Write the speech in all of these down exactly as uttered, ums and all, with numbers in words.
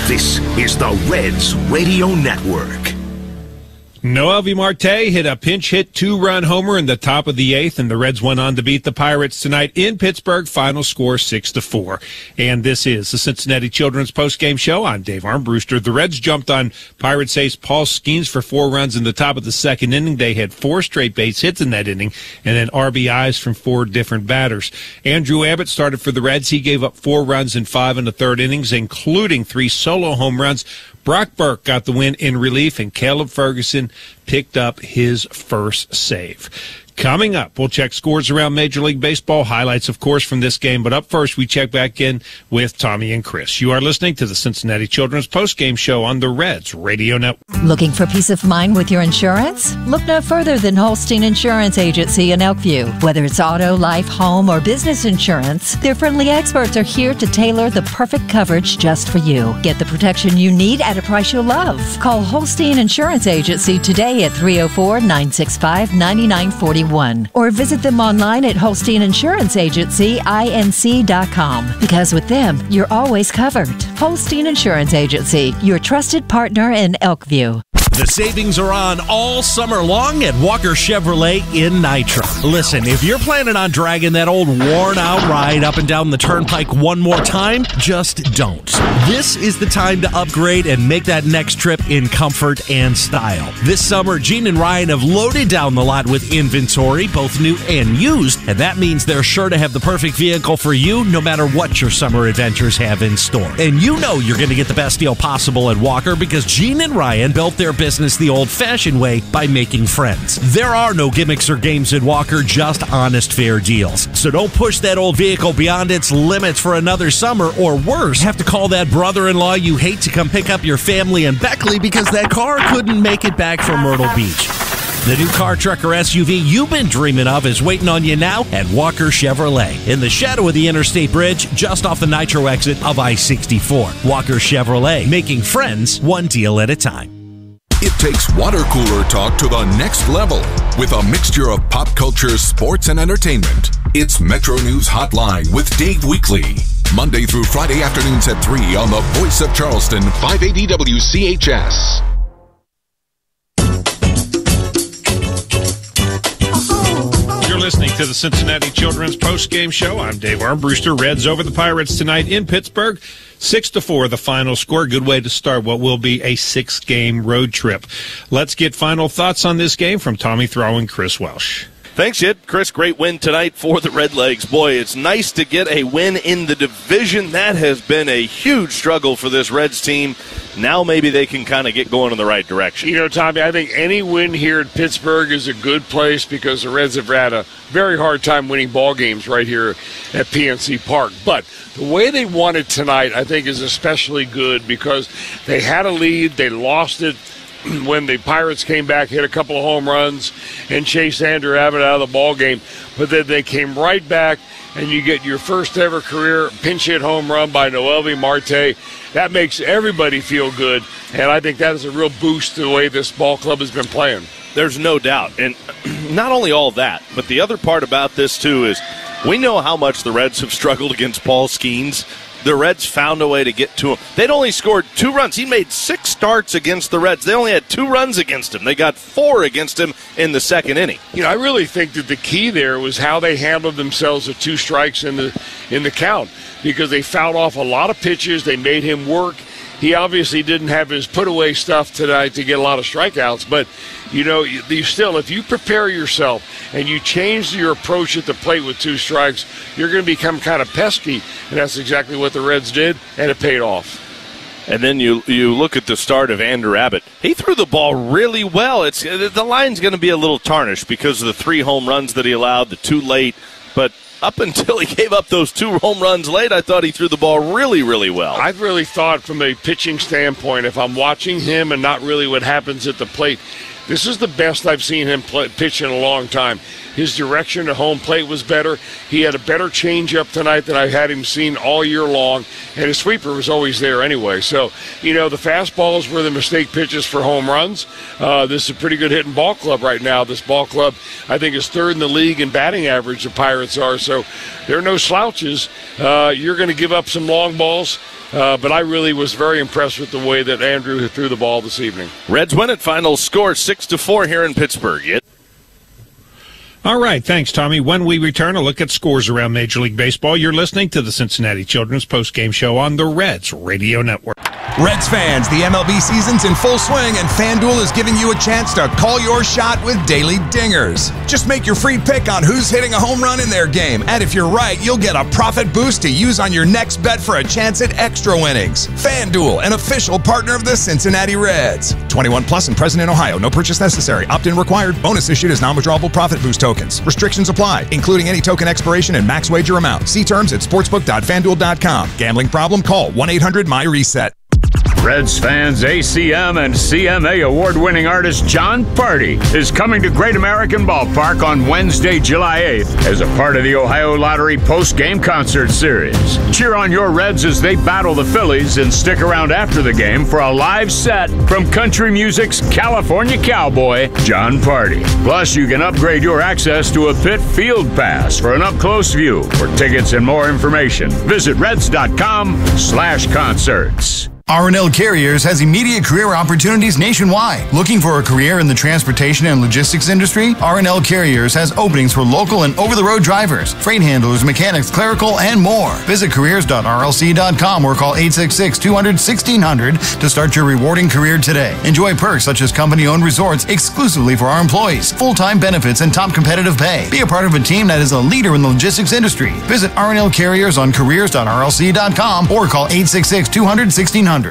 This is the Reds Radio Network. Noelvi Marte hit a pinch hit two-run homer in the top of the eighth, and the Reds went on to beat the Pirates tonight in Pittsburgh. Final score six to four. And this is the Cincinnati Children's postgame show. I'm Dave Armbruster. The Reds jumped on Pirates ace Paul Skeens for four runs in the top of the second inning. They had four straight base hits in that inning, and then R B Is from four different batters. Andrew Abbott started for the Reds. He gave up four runs in five and a third innings, including three solo home runs. Brock Burke got the win in relief, and Caleb Ferguson picked up his first save. Coming up, we'll check scores around Major League Baseball, highlights, of course, from this game. But up first, we check back in with Tommy and Chris. You are listening to the Cincinnati Children's postgame show on the Reds Radio Network. Looking for peace of mind with your insurance? Look no further than Holstein Insurance Agency in Elkview. Whether it's auto, life, home, or business insurance, their friendly experts are here to tailor the perfect coverage just for you. Get the protection you need at a price you'll love. Call Holstein Insurance Agency today at three oh four, nine six five, nine nine four one or visit them online at Holstein Insurance Agency Inc dot com, because with them, you're always covered. Holstein Insurance Agency, your trusted partner in Elkview. The savings are on all summer long at Walker Chevrolet in Nitro. Listen, if you're planning on dragging that old worn-out ride up and down the turnpike one more time, just don't. This is the time to upgrade and make that next trip in comfort and style. This summer, Gene and Ryan have loaded down the lot with inventory, both new and used, and that means they're sure to have the perfect vehicle for you no matter what your summer adventures have in store. And you know you're going to get the best deal possible at Walker because Gene and Ryan built their business the old-fashioned way by making friends. There are no gimmicks or games at Walker, just honest, fair deals. So don't push that old vehicle beyond its limits for another summer, or worse, have to call that brother-in-law you hate to come pick up your family in Beckley because that car couldn't make it back from Myrtle Beach. The new car, truck, or S U V you've been dreaming of is waiting on you now at Walker Chevrolet, in the shadow of the Interstate Bridge, just off the Nitro exit of I sixty-four. Walker Chevrolet, making friends one deal at a time. It takes water cooler talk to the next level with a mixture of pop culture, sports, and entertainment. It's Metro News Hotline with Dave Weekley. Monday through Friday afternoons at three on the Voice of Charleston, five eighty W C H S. You're listening to the Cincinnati Children's postgame show. I'm Dave Armbruster. Reds over the Pirates tonight in Pittsburgh. Six to four, the final score. Good way to start what will be a six-game road trip. Let's get final thoughts on this game from Tommy Throw and Chris Welsh. Thanks, Ed. Chris, great win tonight for the Redlegs. Boy, it's nice to get a win in the division. That has been a huge struggle for this Reds team. Now maybe they can kind of get going in the right direction. You know, Tommy, I think any win here in Pittsburgh is a good place because the Reds have had a very hard time winning ball games right here at P N C Park. But the way they won it tonight, I think, is especially good because they had a lead, they lost it when the Pirates came back, hit a couple of home runs, and chased Andrew Abbott out of the ball game. But then they came right back, and you get your first ever career pinch hit home run by Noelvi Marte. That makes everybody feel good, and I think that is a real boost to the way this ball club has been playing. There's no doubt. And not only all that, but the other part about this, too, is we know how much the Reds have struggled against Paul Skeens. The Reds found a way to get to him. They'd only scored two runs. He made six starts against the Reds. They only had two runs against him. They got four against him in the second inning. You know, I really think that the key there was how they handled themselves with two strikes in the in the count, because they fouled off a lot of pitches. They made him work. He obviously didn't have his put-away stuff tonight to get a lot of strikeouts, but, you know, you, you still, if you prepare yourself and you change your approach at the plate with two strikes, you're going to become kind of pesky, and that's exactly what the Reds did, and it paid off. And then you you look at the start of Andrew Abbott. He threw the ball really well. It's the line's going to be a little tarnished because of the three home runs that he allowed, the two late, but up until he gave up those two home runs late, I thought he threw the ball really, really well. I really thought from a pitching standpoint, if I'm watching him and not really what happens at the plate, this is the best I've seen him play, pitch in a long time. His direction to home plate was better. He had a better changeup tonight than I've had him seen all year long, and his sweeper was always there anyway. So, you know, the fastballs were the mistake pitches for home runs. Uh, this is a pretty good hitting ball club right now. This ball club, I think, is third in the league in batting average, the Pirates are. So they're no slouches. Uh, you're going to give up some long balls. Uh, but I really was very impressed with the way that Andrew threw the ball this evening. Reds win it. Final score six to four here in Pittsburgh. It- All right, thanks, Tommy. When we return, a look at scores around Major League Baseball. You're listening to the Cincinnati Children's Postgame Show on the Reds Radio Network. Reds fans, the M L B season's in full swing, and FanDuel is giving you a chance to call your shot with daily dingers. Just make your free pick on who's hitting a home run in their game, and if you're right, you'll get a profit boost to use on your next bet for a chance at extra winnings. FanDuel, an official partner of the Cincinnati Reds. twenty-one plus and present in Ohio. No purchase necessary. Opt-in required. Bonus issued as non-withdrawable profit boost tokens. Restrictions apply, including any token expiration and max wager amount. See terms at sportsbook dot fan duel dot com. Gambling problem? Call one eight hundred my reset. Reds fans, A C M and C M A award-winning artist Jon Pardi is coming to Great American Ballpark on Wednesday, July eighth as a part of the Ohio Lottery post-game concert series. Cheer on your Reds as they battle the Phillies and stick around after the game for a live set from country music's California cowboy, Jon Pardi. Plus, you can upgrade your access to a pit field pass for an up-close view. For tickets and more information, visit reds.com slash concerts. R and L Carriers has immediate career opportunities nationwide. Looking for a career in the transportation and logistics industry? R and L Carriers has openings for local and over-the-road drivers, freight handlers, mechanics, clerical, and more. Visit careers dot r l c dot com or call eight six six, two hundred, sixteen hundred to start your rewarding career today. Enjoy perks such as company-owned resorts exclusively for our employees, full-time benefits, and top competitive pay. Be a part of a team that is a leader in the logistics industry. Visit R and L Carriers on careers dot r l c dot com or call eight six six, two hundred, sixteen hundred.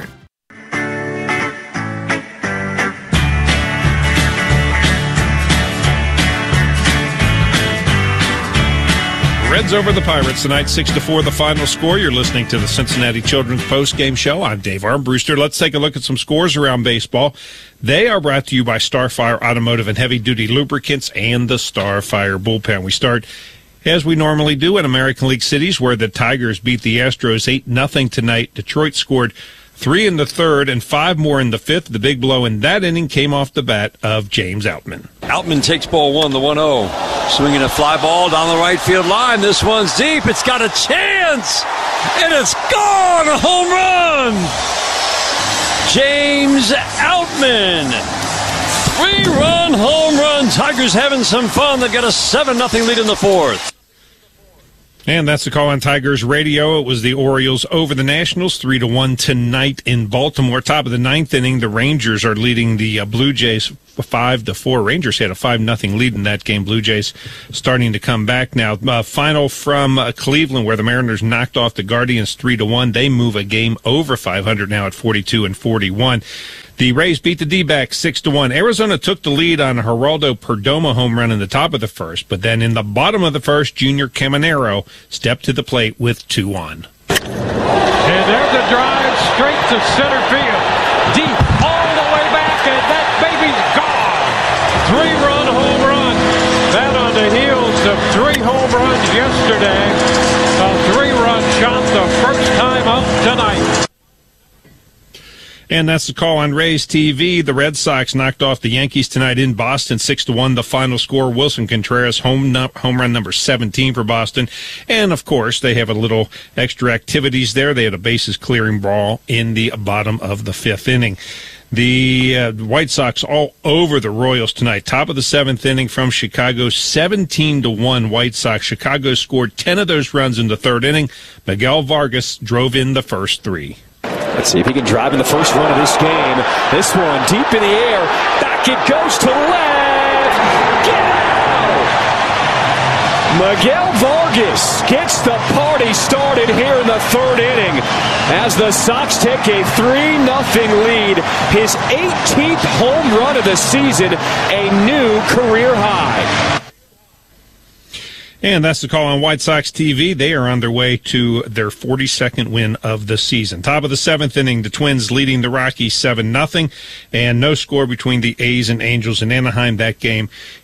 Reds over the Pirates tonight, six to four, the final score. You're listening to the Cincinnati Children's Postgame Show. I'm Dave Armbruster. Let's take a look at some scores around baseball. They are brought to you by Starfire Automotive and Heavy Duty Lubricants and the Starfire Bullpen. We start, as we normally do, in American League cities, where the Tigers beat the Astros eight nothing tonight. Detroit scored three in the third and five more in the fifth. The big blow in that inning came off the bat of James Outman. Outman takes ball one, the one oh. Swinging a fly ball down the right field line. This one's deep. It's got a chance. And it's gone. A home run. James Outman. Three-run home run. Tigers having some fun. They've got a seven nothing lead in the fourth. And that's the call on Tigers Radio. It was the Orioles over the Nationals, three to one tonight in Baltimore. Top of the ninth inning, the Rangers are leading the uh, Blue Jays five to four. Rangers had a five nothing lead in that game. Blue Jays starting to come back now. Uh, final from uh, Cleveland, where the Mariners knocked off the Guardians three to one. They move a game over five hundred now at forty-two and forty-one. The Rays beat the D-backs six to one. Arizona took the lead on a Geraldo Perdomo home run in the top of the first, but then in the bottom of the first, Junior Caminero stepped to the plate with two on. And there's a drive straight to center field. Deep, all the way back, and that baby's gone. Three-run home run. That on the heels of three home runs yesterday. A three-run shot the first time up tonight. And that's the call on Rays T V. The Red Sox knocked off the Yankees tonight in Boston, six to one. The final score, Wilson Contreras, home no- home run number seventeen for Boston. And, of course, they have a little extra activities there. They had a bases-clearing ball in the bottom of the fifth inning. The uh, White Sox all over the Royals tonight. Top of the seventh inning from Chicago, seventeen to one White Sox. Chicago scored ten of those runs in the third inning. Miguel Vargas drove in the first three. Let's see if he can drive in the first run of this game. This one deep in the air. Back it goes to left. Get out! Miguel Vargas gets the party started here in the third inning as the Sox take a three nothing lead. His eighteenth home run of the season, a new career high. And that's the call on White Sox T V. They are on their way to their forty-second win of the season. Top of the seventh inning, the Twins leading the Rockies seven nothing, and no score between the A's and Angels in Anaheim. That game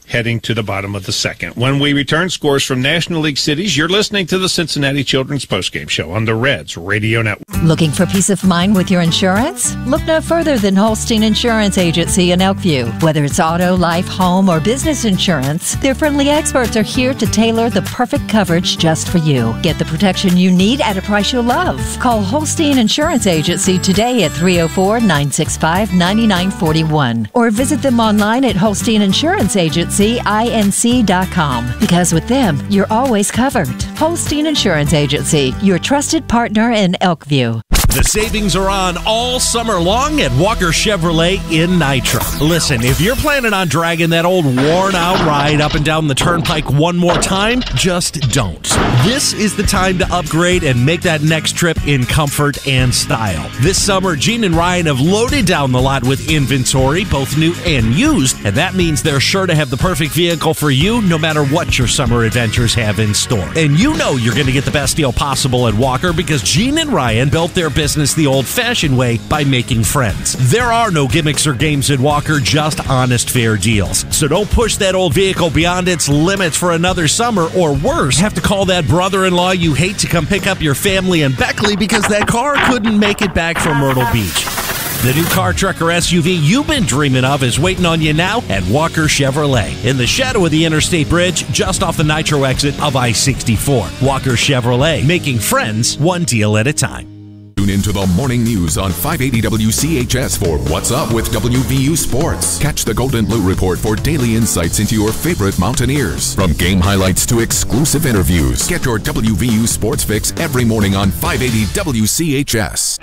heading to the bottom of the second. When we return, scores from National League cities. You're listening to the Cincinnati Children's Postgame Show on the Reds Radio Network. Looking for peace of mind with your insurance? Look no further than Holstein Insurance Agency in Elkview. Whether it's auto, life, home, or business insurance, their friendly experts are here to tailor the perfect coverage just for you. Get the protection you need at a price you'll love. Call Holstein Insurance Agency today at three oh four, nine six five, nine nine four one or visit them online at Holstein Insurance Agency inc dot com, because with them, you're always covered. Holstein Insurance Agency, your trusted partner in Elkview. The savings are on all summer long at Walker Chevrolet in Nitro. Listen, if you're planning on dragging that old worn-out ride up and down the turnpike one more time, just don't. This is the time to upgrade and make that next trip in comfort and style. This summer, Gene and Ryan have loaded down the lot with inventory, both new and used, and that means they're sure to have the perfect vehicle for you no matter what your summer adventures have in store. And you know you're going to get the best deal possible at Walker because Gene and Ryan built their business the old-fashioned way by making friends. There are no gimmicks or games at Walker, just honest, fair deals. So don't push that old vehicle beyond its limits for another summer, or worse, have to call that brother-in-law you hate to come pick up your family in Beckley because that car couldn't make it back from Myrtle Beach. The new car, truck, or S U V you've been dreaming of is waiting on you now at Walker Chevrolet in the shadow of the Interstate Bridge just off the Nitro exit of I sixty-four. Walker Chevrolet, making friends one deal at a time. Tune into the morning news on five eighty W C H S for What's Up with W V U Sports. Catch the Golden Blue Report for daily insights into your favorite Mountaineers. From game highlights to exclusive interviews, get your W V U Sports fix every morning on five eighty W C H S.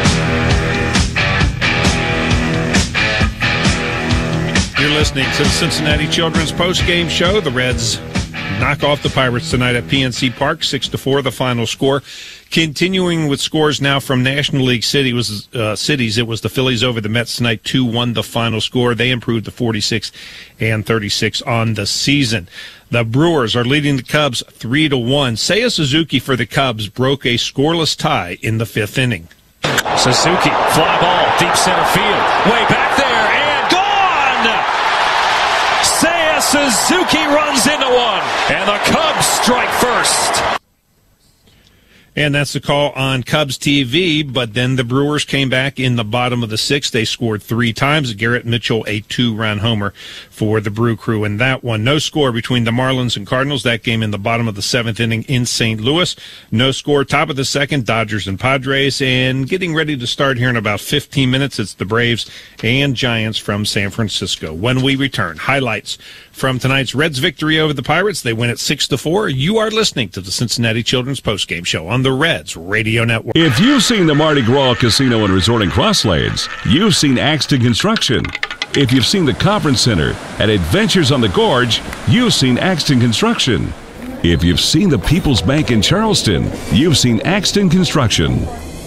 You're listening to the Cincinnati Children's Postgame Show. The Reds knock off the Pirates tonight at P N C Park, six to four, the final score. Continuing with scores now from National League City was uh, cities, it was the Phillies over the Mets tonight, two one the final score. They improved to forty-six and thirty-six on the season. The Brewers are leading the Cubs three to one. Seiya Suzuki for the Cubs broke a scoreless tie in the fifth inning. Suzuki, fly ball, deep center field, way back there, and gone! Seiya Suzuki runs into one, and the Cubs strike first. And that's the call on Cubs T V, but then the Brewers came back in the bottom of the sixth. They scored three times. Garrett Mitchell, a two-run homer for the Brew Crew in that one. No score between the Marlins and Cardinals. That game in the bottom of the seventh inning in Saint Louis. No score, top of the second, Dodgers and Padres. And getting ready to start here in about fifteen minutes, it's the Braves and Giants from San Francisco. When we return, highlights from tonight's Reds victory over the Pirates. They win at six to four. You are listening to the Cincinnati Children's Postgame Show on the Reds Radio Network. If you've seen the Mardi Gras Casino and Resort in Crosslades, you've seen Axton Construction. If you've seen the Conference Center at Adventures on the Gorge, you've seen Axton Construction. If you've seen the People's Bank in Charleston, you've seen Axton Construction.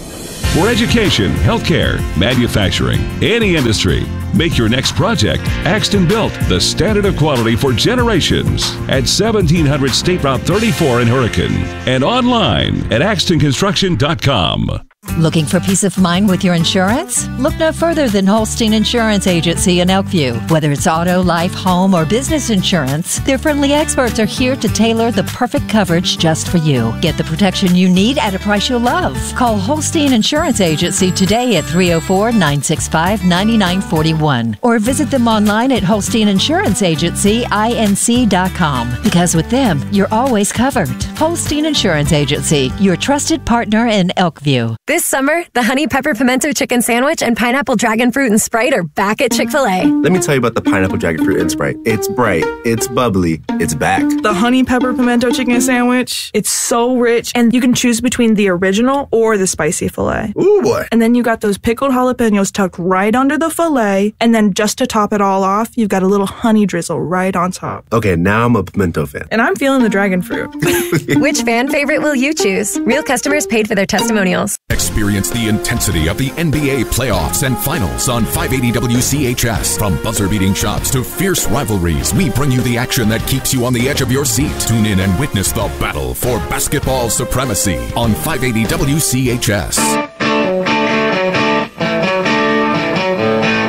For education, healthcare, manufacturing, any industry, make your next project Axton Built, the standard of quality for generations, at seventeen hundred State Route thirty-four in Hurricane and online at axton construction dot com. Looking for peace of mind with your insurance? Look no further than Holstein Insurance Agency in Elkview. Whether it's auto, life, home, or business insurance, their friendly experts are here to tailor the perfect coverage just for you. Get the protection you need at a price you'll love. Call Holstein Insurance Agency today at three oh four, nine six five, nine nine four one or visit them online at holstein insurance agency inc dot com, because with them, you're always covered. Holstein Insurance Agency, your trusted partner in Elkview. This summer, the Honey Pepper Pimento Chicken Sandwich and Pineapple Dragon Fruit and Sprite are back at Chick-fil-A. Let me tell you about the Pineapple Dragon Fruit and Sprite. It's bright, it's bubbly, it's back. The Honey Pepper Pimento Chicken Sandwich, it's so rich, and you can choose between the original or the spicy filet. Ooh, boy. And then you got those pickled jalapenos tucked right under the filet, and then just to top it all off, you've got a little honey drizzle right on top. Okay, now I'm a pimento fan. And I'm feeling the dragon fruit. Which fan favorite will you choose? Real customers paid for their testimonials. Experience the intensity of the N B A playoffs and finals on five eighty W C H S. From buzzer-beating shots to fierce rivalries, we bring you the action that keeps you on the edge of your seat. Tune in and witness the battle for basketball supremacy on five eighty W C H S.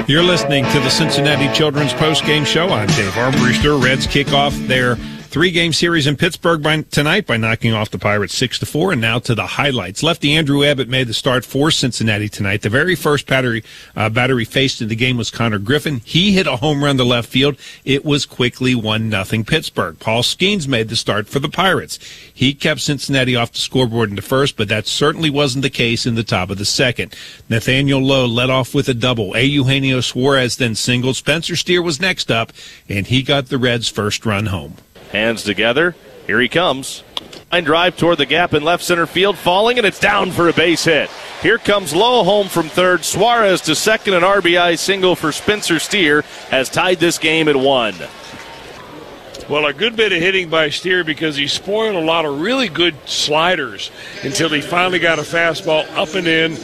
You're listening to the Cincinnati Children's Postgame Show. I'm Dave Armbruster. Reds kick off their three-game series in Pittsburgh by, tonight by knocking off the Pirates six to four. And now to the highlights. Lefty Andrew Abbott made the start for Cincinnati tonight. The very first battery uh, battery faced in the game was Connor Griffin. He hit a home run to left field. It was quickly one nothing Pittsburgh. Paul Skeens made the start for the Pirates. He kept Cincinnati off the scoreboard into first, but that certainly wasn't the case in the top of the second. Nathaniel Lowe led off with a double. A. Eugenio Suarez then singled. Spencer Steer was next up, and he got the Reds' first run home. Hands together. Here he comes. Line drive toward the gap in left center field, falling, and it's down for a base hit. Here comes Lowe home from third. Suarez to second. An R B I single for Spencer Steer has tied this game at one. Well, a good bit of hitting by Steer because he spoiled a lot of really good sliders until he finally got a fastball up and in.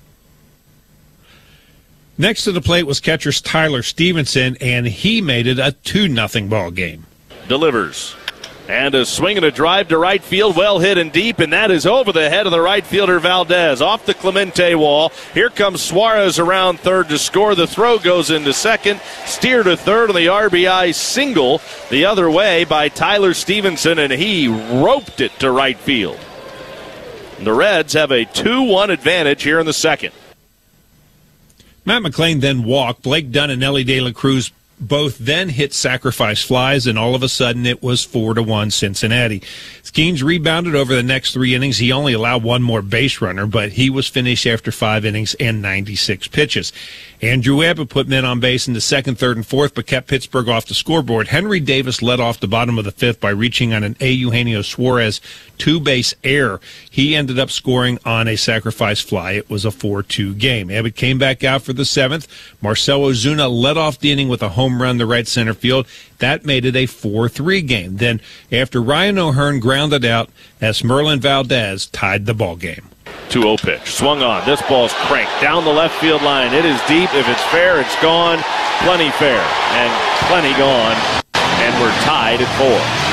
Next to the plate was catcher Tyler Stevenson, and he made it a two nothing ball game. Delivers. And a swing and a drive to right field, well hit and deep, and that is over the head of the right fielder Valdez. Off the Clemente wall. Here comes Suarez around third to score. The throw goes into second. Steer to third on the R B I single the other way by Tyler Stevenson, and he roped it to right field. The Reds have a two one advantage here in the second. Matt McLean then walked. Blake Dunn and Ellie De La Cruz both then hit sacrifice flies, and all of a sudden it was four to one Cincinnati. Skeens rebounded over the next three innings. He only allowed one more base runner, but he was finished after five innings and ninety-six pitches. Andrew Abbott put men on base in the second, third, and fourth, but kept Pittsburgh off the scoreboard. Henry Davis led off the bottom of the fifth by reaching on an A. Eugenio Suarez two-base error. He ended up scoring on a sacrifice fly. It was a four two game. Abbott came back out for the seventh. Marcell Ozuna led off the inning with a home run to right center field. That made it a four three game. Then, after Ryan O'Hearn grounded out, Esmerlin Valdez tied the ball game. two oh pitch. Swung on. This ball's cranked down the left field line. It is deep. If it's fair, it's gone. Plenty fair. And plenty gone. And we're tied at four.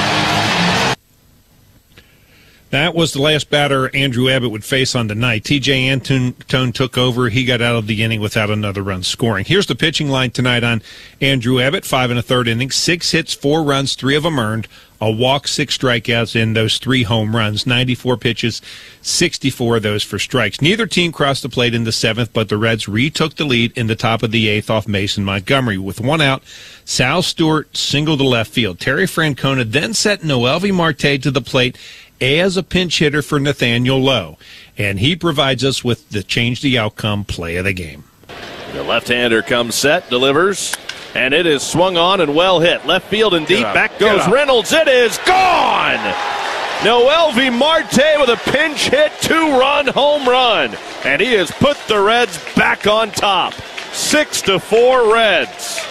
That was the last batter Andrew Abbott would face on the night. T J Antone took over. He got out of the inning without another run scoring. Here's the pitching line tonight on Andrew Abbott. Five and a third innings, six hits, four runs, three of them earned, a walk, six strikeouts in those three home runs, ninety-four pitches, sixty-four of those for strikes. Neither team crossed the plate in the seventh, but the Reds retook the lead in the top of the eighth off Mason Montgomery. With one out, Sal Stewart singled to left field. Terry Francona then set Noelvi Marte to the plate as a pinch hitter for Nathaniel Lowe, and he provides us with the change the outcome play of the game. The left-hander comes set, delivers, and it is swung on and well hit. Left field and deep, back goes Reynolds. It is gone! Noelvi Marte with a pinch hit, two-run home run, and he has put the Reds back on top. Six to four Reds.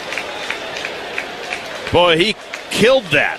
Boy, he killed that.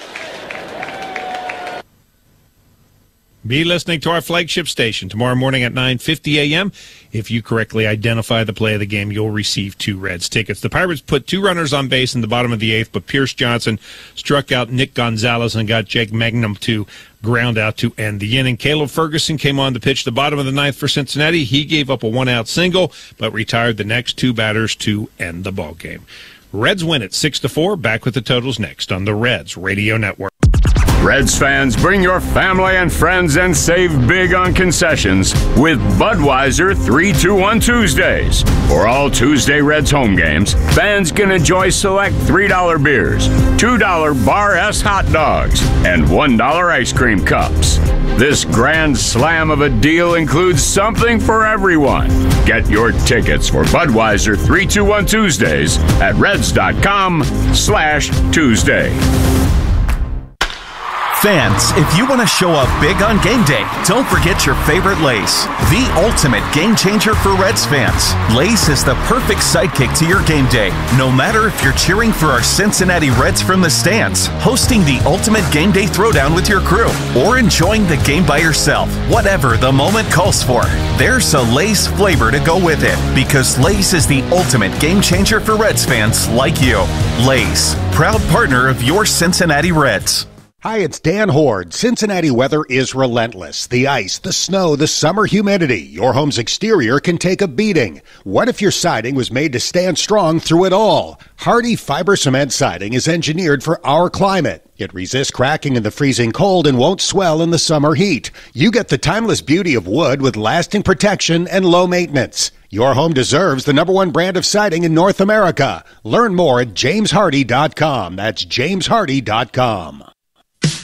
Be listening to our flagship station tomorrow morning at nine fifty a.m. If you correctly identify the play of the game, you'll receive two Reds tickets. The Pirates put two runners on base in the bottom of the eighth, but Pierce Johnson struck out Nick Gonzalez and got Jake Magnum to ground out to end the inning. Caleb Ferguson came on to pitch the bottom of the ninth for Cincinnati. He gave up a one-out single, but retired the next two batters to end the ballgame. Reds win it six to four. Back with the totals next on the Reds Radio Network. Reds fans, bring your family and friends and save big on concessions with Budweiser three two one Tuesdays. For all Tuesday Reds home games, fans can enjoy select three dollar beers, two dollar Bar S hot dogs, and one dollar ice cream cups. This grand slam of a deal includes something for everyone. Get your tickets for Budweiser three two one Tuesdays at reds.com slash Tuesday. Fans, if you want to show up big on game day, don't forget your favorite Lay's, the ultimate game changer for Reds fans. Lay's is the perfect sidekick to your game day. No matter if you're cheering for our Cincinnati Reds from the stands, hosting the ultimate game day throwdown with your crew, or enjoying the game by yourself, whatever the moment calls for, there's a Lay's flavor to go with it, because Lay's is the ultimate game changer for Reds fans like you. Lay's, proud partner of your Cincinnati Reds. Hi, it's Dan Horde. Cincinnati weather is relentless. The ice, the snow, the summer humidity. Your home's exterior can take a beating. What if your siding was made to stand strong through it all? Hardy Fiber Cement Siding is engineered for our climate. It resists cracking in the freezing cold and won't swell in the summer heat. You get the timeless beauty of wood with lasting protection and low maintenance. Your home deserves the number one brand of siding in North America. Learn more at james hardy dot com. That's james hardy dot com.